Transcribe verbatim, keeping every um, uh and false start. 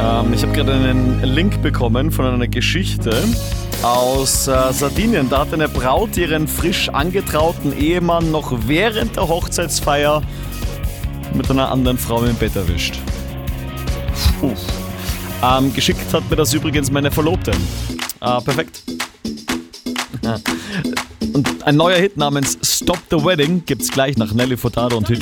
Ähm, ich habe gerade einen Link bekommen von einer Geschichte aus äh, Sardinien. Da hat eine Braut ihren frisch angetrauten Ehemann noch während der Hochzeitsfeier mit einer anderen Frau im Bett erwischt. Puh. Ähm, geschickt hat mir das übrigens meine Verlobte. Äh, perfekt. Und ein neuer Hit namens Stop the Wedding gibt's gleich nach Nelly Furtado und T